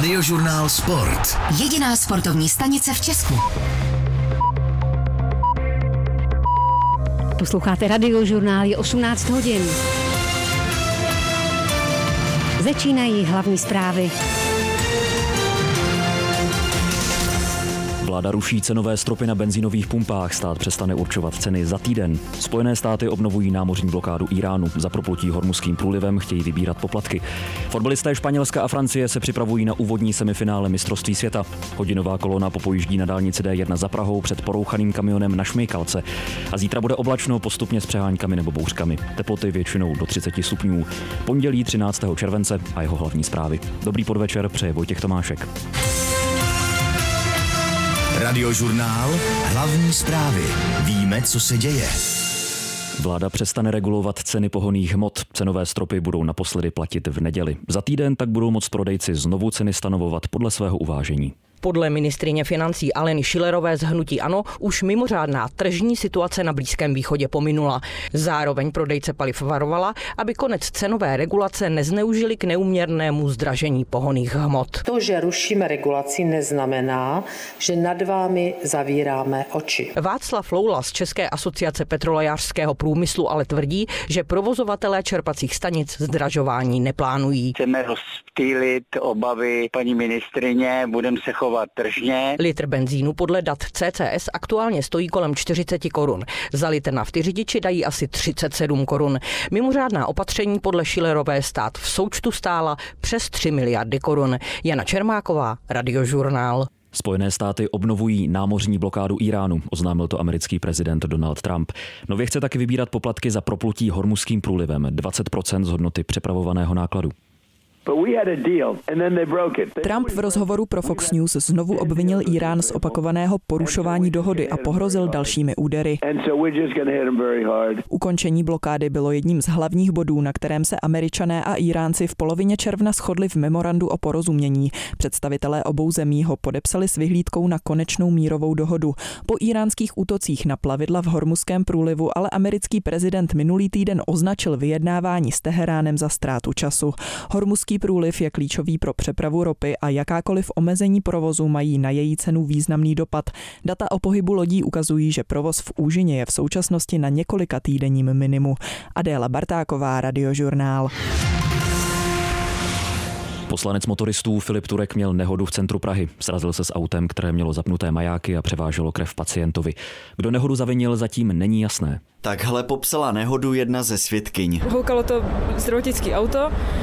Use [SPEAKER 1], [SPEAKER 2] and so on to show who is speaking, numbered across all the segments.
[SPEAKER 1] Radiožurnál Sport.
[SPEAKER 2] Jediná sportovní stanice v Česku. Posloucháte Radiožurnál, je 18 hodin. Začínají hlavní zprávy.
[SPEAKER 3] Vláda ruší cenové stropy na benzínových pumpách, stát přestane určovat ceny za týden. Spojené státy obnovují námořní blokádu Íránu, za proplutí Hormuzským průlivem chtějí vybírat poplatky. Fotbalisté Španělska a Francie se připravují na úvodní semifinále mistrovství světa. Hodinová kolona popojíždí na dálnici D1 za Prahou před porouchaným kamionem na Šmejkalce. A zítra bude oblačno, postupně s přeháňkami nebo bouřkami. Teploty většinou do 30 stupňů. Pondělí 13. července a jeho hlavní zprávy. Dobrý podvečer, přeje Vojtěch Tomášek.
[SPEAKER 1] Radiožurnál, hlavní zprávy. Víme, co se děje.
[SPEAKER 3] Vláda přestane regulovat ceny pohonných hmot. Cenové stropy budou naposledy platit v neděli. Za týden tak budou moct prodejci znovu ceny stanovovat podle svého uvážení.
[SPEAKER 4] Podle ministryně financí Aleny Schillerové z hnutí ANO už mimořádná tržní situace na Blízkém východě pominula. Zároveň prodejce paliv varovala, aby konec cenové regulace nezneužili k neúměrnému zdražení pohonných hmot.
[SPEAKER 5] To, že rušíme regulaci, neznamená, že nad vámi zavíráme oči.
[SPEAKER 4] Václav Loula z České asociace petrolejářského průmyslu ale tvrdí, že provozovatelé čerpacích stanic zdražování neplánují.
[SPEAKER 6] Chceme rozptýlit obavy paní ministryně, budeme se chovat tržně.
[SPEAKER 4] Litr benzínu podle dat CCS aktuálně stojí kolem 40 korun. Za litr nafty řidiči dají asi 37 korun. Mimořádná opatření podle Schillerové stát v součtu stála přes 3 miliardy korun. Jana Čermáková, Radiožurnál.
[SPEAKER 3] Spojené státy obnovují námořní blokádu Íránu, oznámil to americký prezident Donald Trump. Nově chce taky vybírat poplatky za proplutí Hormuzským průlivem, 20% z hodnoty přepravovaného nákladu.
[SPEAKER 7] Trump v rozhovoru pro Fox News znovu obvinil Írán z opakovaného porušování dohody a pohrozil dalšími údery. Ukončení blokády bylo jedním z hlavních bodů, na kterém se Američané a Íránci v polovině června shodli v memorandu o porozumění. Představitelé obou zemí ho podepsali s vyhlídkou na konečnou mírovou dohodu. Po íránských útocích na plavidla v Hormuzském průlivu ale americký prezident minulý týden označil vyjednávání s Teheránem za ztrátu času. Hormuzský průliv je klíčový pro přepravu ropy a jakákoliv omezení provozu mají na její cenu významný dopad. Data o pohybu lodí ukazují, že provoz v úžině je v současnosti na několika týdenním minimu. Adéla Bartáková, Radiožurnál.
[SPEAKER 3] Poslanec motoristů Filip Turek měl nehodu v centru Prahy. Srazil se s autem, které mělo zapnuté majáky a převáželo krev pacientovi. Kdo nehodu zavinil, zatím není jasné.
[SPEAKER 8] Takhle popsala nehodu jedna ze svědkyň.
[SPEAKER 9] Houkalo to zdravotnické auto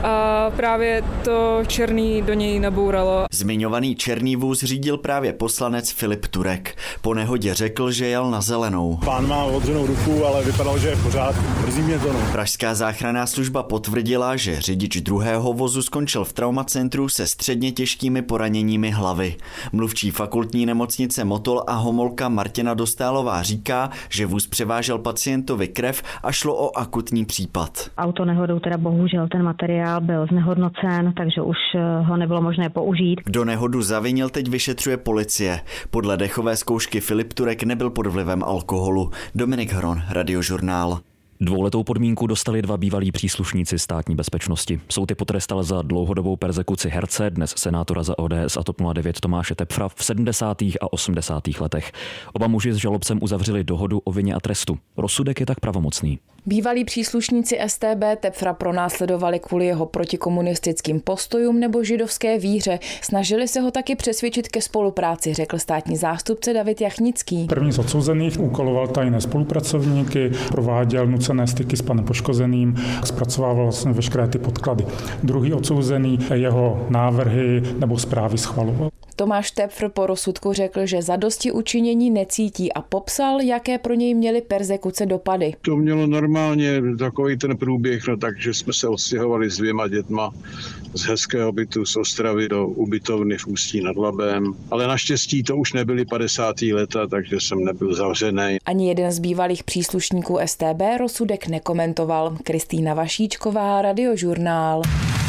[SPEAKER 9] a právě to černý do něj nabouralo.
[SPEAKER 8] Zmiňovaný černý vůz řídil právě poslanec Filip Turek. Po nehodě řekl, že jel na zelenou.
[SPEAKER 10] Pán má odřenou ruku, ale vypadalo, že je v pořádku. Mrzí mě to.
[SPEAKER 8] Pražská záchranná služba potvrdila, že řidič druhého vozu skončil v traumacentru se středně těžkými poraněními hlavy. Mluvčí fakultní nemocnice Motol a Homolka Martina Dostálová říká, že vůz převážel pacientovi krev a šlo o akutní případ.
[SPEAKER 11] Autonehodou teda bohužel ten materiál byl znehodnocen, takže už ho nebylo možné použít.
[SPEAKER 8] Kdo nehodu zavinil, teď vyšetřuje policie. Podle dechové zkoušky Filip Turek nebyl pod vlivem alkoholu. Dominik Hron, Radiožurnál.
[SPEAKER 3] 2letou podmínku dostali 2 bývalí příslušníci státní bezpečnosti. Soud je potrestal za dlouhodobou perzekuci herce, dnes senátora za ODS a TOP 09 Tomáše Tepfra v 70. a 80. letech. Oba muži s žalobcem uzavřeli dohodu o vině a trestu. Rozsudek je tak pravomocný.
[SPEAKER 12] Bývalí příslušníci StB Tepfra pronásledovali kvůli jeho protikomunistickým postojům nebo židovské víře. Snažili se ho taky přesvědčit ke spolupráci, řekl státní zástupce David Jachnický.
[SPEAKER 13] První z odsouzených úkoloval tajné spolupracovníky, prováděl nucené styky s panem poškozeným, zpracovával vlastně veškeré ty podklady. Druhý odsouzený jeho návrhy nebo zprávy schvaloval.
[SPEAKER 12] Tomáš Tepfr po rozsudku řekl, že zadosti učinění necítí a popsal, jaké pro něj měly perzekuce dopady.
[SPEAKER 14] To mělo normálně takový ten průběh, takže jsme se odstěhovali s 2 dětma z hezkého bytu z Ostravy do ubytovny v Ústí nad Labem. Ale naštěstí to už nebyly 50. leta, takže jsem nebyl zavřený.
[SPEAKER 12] Ani jeden z bývalých příslušníků StB rozsudek nekomentoval. Kristýna Vašíčková, Radiožurnál.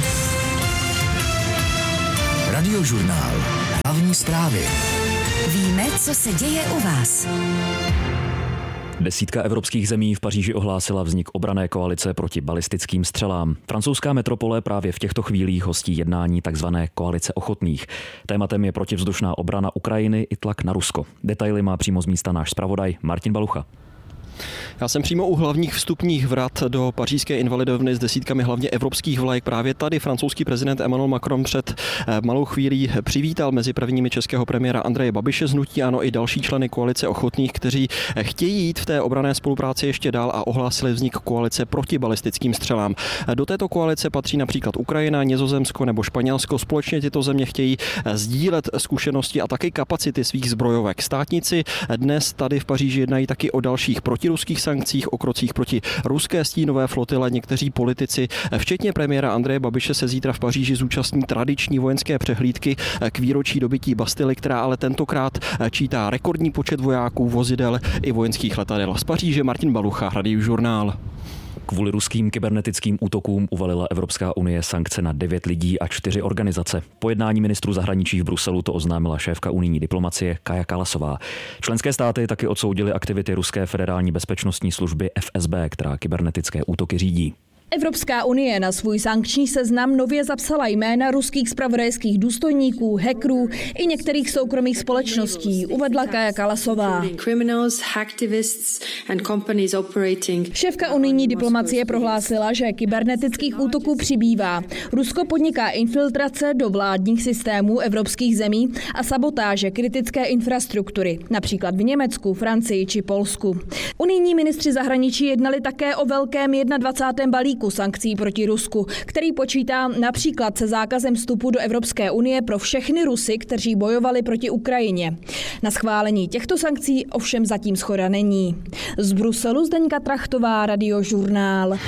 [SPEAKER 1] Radiožurnál. Hlavní zprávy.
[SPEAKER 2] Víme, co se děje u vás.
[SPEAKER 3] Desítka evropských zemí v Paříži ohlásila vznik obranné koalice proti balistickým střelám. Francouzská metropole právě v těchto chvílích hostí jednání tzv. Koalice ochotných. Tématem je protivzdušná obrana Ukrajiny i tlak na Rusko. Detaily má přímo z místa náš zpravodaj Martin Balucha.
[SPEAKER 15] Já jsem přímo u hlavních vstupních vrat do pařížské invalidovny s desítkami hlavně evropských vlajek. Právě tady francouzský prezident Emmanuel Macron před malou chvílí přivítal mezi prvními českého premiéra Andreje Babiše z hnutí ANO i další členy koalice ochotných, kteří chtějí jít v té obranné spolupráci ještě dál a ohlásili vznik koalice proti balistickým střelám. Do této koalice patří například Ukrajina, Nizozemsko nebo Španělsko. Společně tyto země chtějí sdílet zkušenosti a taky kapacity svých zbrojovek. Státníci dnes tady v Paříži jednají taky o dalších protiruských sankcích, o krocích proti ruské stínové flotile. Někteří politici, včetně premiéra Andreje Babiše, se zítra v Paříži zúčastní tradiční vojenské přehlídky k výročí dobytí Bastily, která ale tentokrát čítá rekordní počet vojáků, vozidel i vojenských letadel. Z Paříže Martin Balucha, Radiožurnál.
[SPEAKER 3] Kvůli ruským kybernetickým útokům uvalila Evropská unie sankce na 9 lidí a 4 organizace. Po jednání ministrů zahraničí v Bruselu to oznámila šéfka unijní diplomacie Kaja Kallasová. Členské státy taky odsoudily aktivity ruské federální bezpečnostní služby FSB, která kybernetické útoky řídí.
[SPEAKER 16] Evropská unie na svůj sankční seznam nově zapsala jména ruských zpravodajských důstojníků, hackerů i některých soukromých společností, uvedla Kaja Kallasová. Šéfka unijní diplomacie prohlásila, že kybernetických útoků přibývá. Rusko podniká infiltrace do vládních systémů evropských zemí a sabotáže kritické infrastruktury, například v Německu, Francii či Polsku. Unijní ministři zahraničí jednali také o velkém 21. balíku sankcí proti Rusku, který počítá například se zákazem vstupu do Evropské unie pro všechny Rusy, kteří bojovali proti Ukrajině. Na schválení těchto sankcí ovšem zatím shoda není. Z Bruselu Zdeňka Trachtová, Radiožurnál.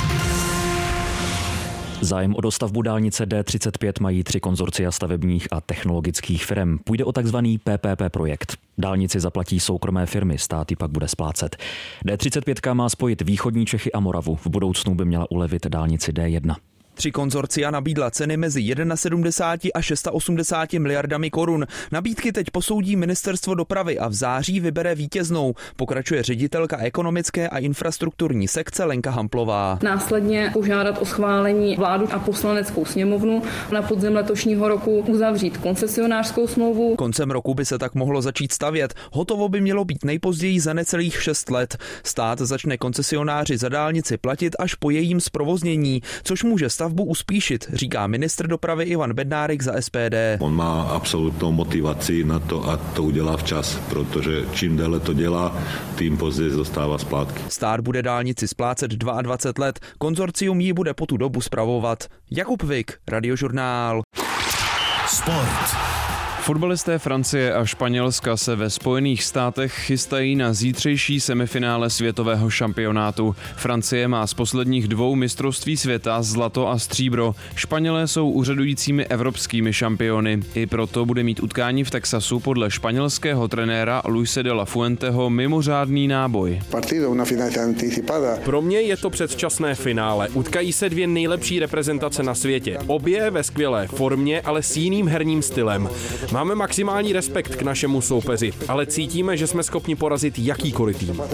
[SPEAKER 3] Zájem o dostavbu dálnice D35 mají 3 konzorcia stavebních a technologických firm. Půjde o takzvaný PPP projekt. Dálnici zaplatí soukromé firmy, stát ji pak bude splácet. D35 má spojit východní Čechy a Moravu. V budoucnu by měla ulevit dálnici D1.
[SPEAKER 17] 3 konzorcia nabídla ceny mezi 71 a 680 miliardami korun. Nabídky teď posoudí ministerstvo dopravy a v září vybere vítěznou, pokračuje ředitelka ekonomické a infrastrukturní sekce Lenka Hamplová.
[SPEAKER 18] Následně požádat o schválení vládu a poslaneckou sněmovnu, na podzim letošního roku uzavřít koncesionářskou smlouvu.
[SPEAKER 17] Koncem roku by se tak mohlo začít stavět. Hotovo by mělo být nejpozději za necelých 6 let. Stát začne koncesionáři za dálnici platit až po jejím zprovoznění, což může stavbu uspíšit, říká ministr dopravy Ivan Bednárik za SPD.
[SPEAKER 19] On má absolutnou motivaci na to, a to udělá včas, protože čím déle to dělá, tím později dostává splátky.
[SPEAKER 17] Stát bude dálnici splácet 22 let, konzorcium ji bude po tu dobu spravovat. Jakub Vik, Radiožurnál.
[SPEAKER 1] Sport.
[SPEAKER 20] Fotbalisté Francie a Španělska se ve Spojených státech chystají na zítřejší semifinále světového šampionátu. Francie má z posledních 2 mistrovství světa zlato a stříbro. Španělé jsou úřadujícími evropskými šampiony. I proto bude mít utkání v Texasu podle španělského trenéra Luise de la Fuenteho mimořádný náboj.
[SPEAKER 21] Pro mě je to předčasné finále. Utkají se 2 nejlepší reprezentace na světě. Obě ve skvělé formě, ale s jiným herním stylem. Máme maximální respekt k našemu soupeři, ale cítíme, že jsme schopni porazit jakýkoliv tým.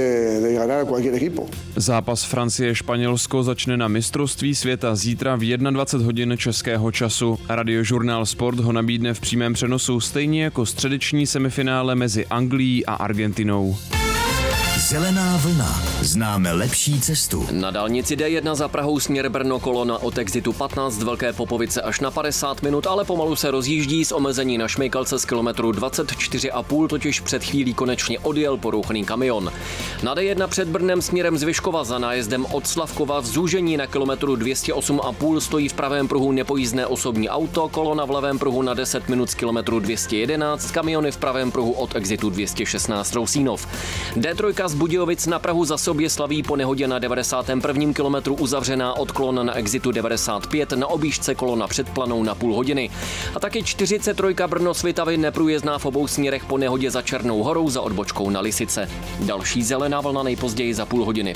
[SPEAKER 20] Zápas Francie-Španělsko začne na mistrovství světa zítra v 21 hodin českého času. Radiožurnál Sport ho nabídne v přímém přenosu stejně jako středeční semifinále mezi Anglií a Argentinou.
[SPEAKER 1] Zelená vlna. Známe lepší cestu.
[SPEAKER 22] Na dálnici D1 za Prahou směr Brno kolona od exitu 15 z Velké Popovice až na 50 minut, ale pomalu se rozjíždí z omezení na Šmejkalce z kilometru 24,5, totiž před chvílí konečně odjel porouchaný kamion. Na D1 před Brnem směrem z Vyškova za nájezdem od Slavkova v zúžení na kilometru 208,5 stojí v pravém pruhu nepojízdné osobní auto, kolona v levém pruhu na 10 minut z kilometru 211, kamiony v pravém pruhu od exitu 216 Rousínov. D3 z Budějovic na Prahu za sobě slaví po nehodě na 91. kilometru uzavřená odklon na exitu 95, na objížďce kolona před Planou na půl hodiny. A taky 43 Brno Svitavy neprůjezdná v obou směrech po nehodě za Černou horou za odbočkou na Lisice. Další zelená vlna nejpozději za půl hodiny.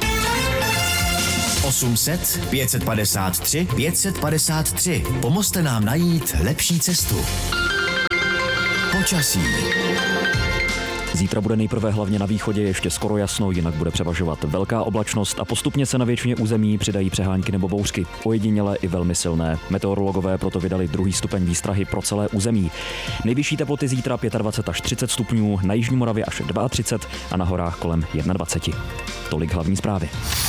[SPEAKER 1] 800 553 553. Pomozte nám najít lepší cestu. Počasí.
[SPEAKER 3] Zítra bude nejprve hlavně na východě ještě skoro jasno, jinak bude převažovat velká oblačnost a postupně se na většině území přidají přehánky nebo bouřky. Ojedinělé i velmi silné. Meteorologové proto vydali 2. stupeň výstrahy pro celé území. Nejvyšší teploty zítra 25 až 30 stupňů, na jižní Moravě až 32 a na horách kolem 21. Tolik hlavní zprávy.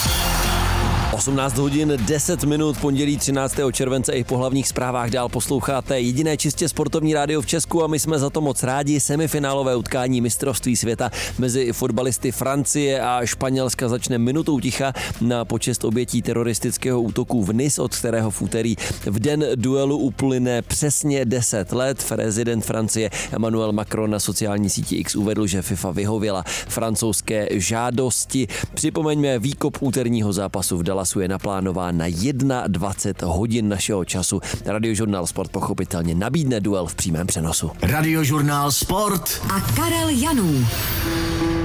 [SPEAKER 5] 18 hodin 10 minut, pondělí 13. července, i po hlavních zprávách dál posloucháte jediné čistě sportovní rádio v Česku a my jsme za to moc rádi. Semifinálové utkání mistrovství světa mezi fotbalisty Francie a Španělska začne minutou ticha na počest obětí teroristického útoku v Nice, od kterého v úterý v den duelu uplyne přesně 10 let. Prezident Francie Emmanuel Macron na sociální síti X uvedl, že FIFA vyhověla francouzské žádosti. Připomeňme, výkop úterního zápasu v Dallasu je naplánován na 21 hodin našeho času. Radiožurnál Sport pochopitelně nabídne duel v přímém přenosu.
[SPEAKER 1] Radiožurnál Sport
[SPEAKER 2] a Karel Janů.